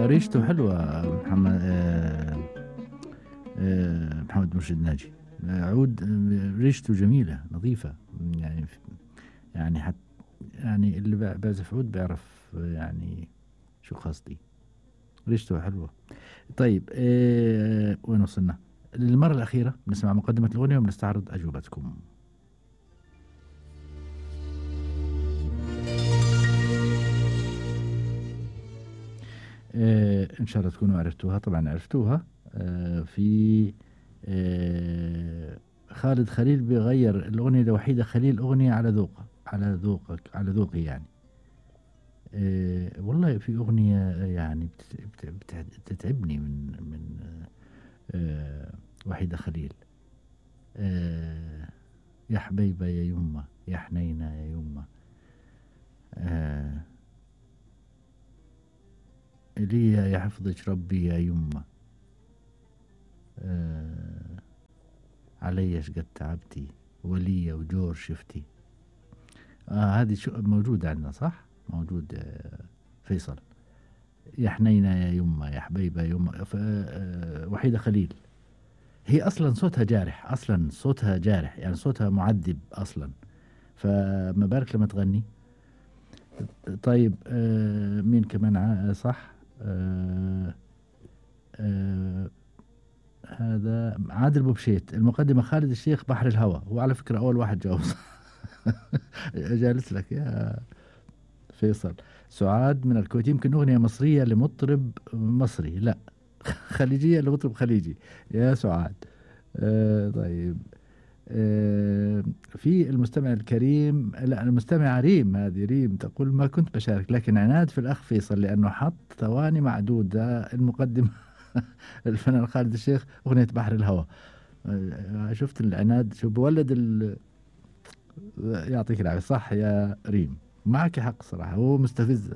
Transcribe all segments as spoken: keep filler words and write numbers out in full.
ريشته حلوة محمد آه آه محمد مرشد ناجي. آه، عود آه، ريشته جميلة نظيفة. يعني يعني حتى يعني اللي بع- بيعزف عود بيعرف آه، يعني شو قصدي. ريشته حلوة. طيب آه وين وصلنا؟ للمرة الأخيرة بنسمع مقدمة الأغنية وبنستعرض أجوبتكم. آه إن شاء الله تكونوا عرفتوها. طبعا عرفتوها. آه في آه خالد خليل بيغير الأغنية لوحيدة خليل أغنية على ذوقه، على ذوقك، على ذوقي يعني. آه والله في أغنية يعني بت- بت- بت- بتتعبني من من آه وحيدة خليل. آه يا حبيبة يا يمة يا حنينة يا يمة. آه إلي يحفظك ربي يا يمة. آه علي شقد تعبتي ولية وجور شفتي. آه هذه شو موجودة عندنا صح؟ موجود آه فيصل. يا حنينة يا يمة يا حبيبة يا يمة. ف- آه وحيدة خليل هي أصلا صوتها جارح، أصلا صوتها جارح يعني صوتها معذب أصلا. فما بالك لما تغني. طيب آه مين كمان ع- صح. آه آه هذا عادل بوبشيت. المقدمة خالد الشيخ بحر الهوى. هو على فكرة أول واحد جاوب صح. جالس لك يا فيصل. سعاد من الكويت. يمكن أغنية مصرية لمطرب مصري. لا، خليجية لمطرب خليجي يا سعاد. آه طيب. آه في المستمع الكريم، لا المستمع ريم، هذه ريم تقول ما كنت بشارك لكن عناد في الأخ فيصل لأنه حط ثواني معدودة المقدمة. الفنان خالد الشيخ أغنية بحر الهوى. آه، شفت العناد شو بولد ال... يعطيك العافية. صح يا ريم، معك حق صراحة، هو مستفز.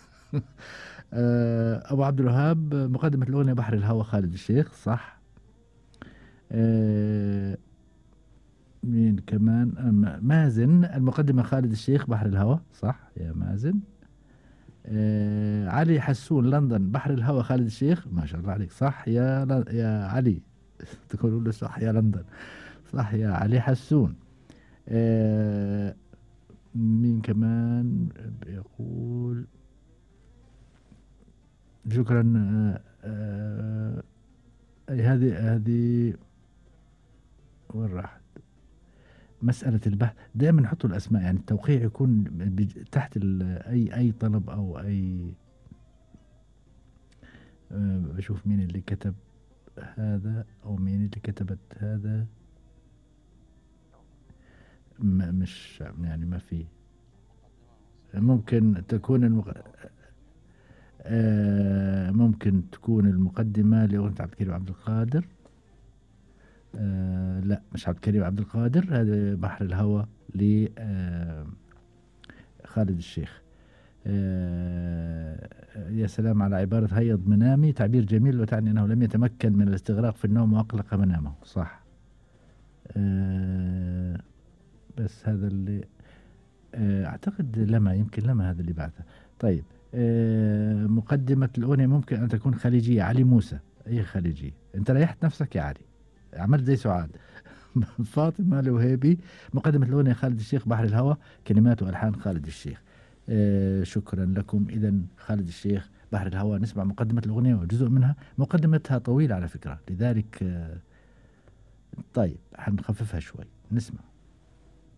آه، أبو عبد الوهاب مقدمة الأغنية بحر الهوى خالد الشيخ صح. آه، مين كمان؟ آه، مازن المقدمة خالد الشيخ بحر الهوى صح يا مازن. آه، علي حسون لندن بحر الهوى خالد الشيخ. ما شاء الله عليك صح يا ل... يا علي. تقولوا له صح يا لندن. صح يا علي حسون. آه، مين كمان بيقول شكرا. آه، آه، أي هذه هذه وين راحت؟ مسألة البحث دائما نحطوا الأسماء يعني التوقيع يكون بج- تحت ال- أي أي طلب أو أي. آه، بشوف مين اللي كتب هذا أو مين اللي كتبت هذا. م- مش يعني ما في. ممكن تكون المق... آه، ممكن تكون المقدمة لأغنية عبد الكريم عبد القادر. آه لا مش عبد الكريم عبد القادر. هذا بحر الهوى ل آه خالد الشيخ. آه يا سلام على عبارة هيض منامي، تعبير جميل وتعني أنه لم يتمكن من الاستغراق في النوم وأقلق منامه صح. آه بس هذا اللي آه أعتقد لما يمكن لما هذا اللي بعثه. طيب آه مقدمة الأغنية ممكن أن تكون خليجية. علي موسى. أي خليجية؟ أنت ريحت نفسك يا علي، عملت زي سعاد. فاطمة الوهيبي مقدمة الأغنية خالد الشيخ بحر الهوى، كلمات وألحان خالد الشيخ. آه شكرا لكم. إذا خالد الشيخ بحر الهوى نسمع مقدمة الأغنية وجزء منها. مقدمتها طويلة على فكرة لذلك آه طيب حنخففها شوي نسمع.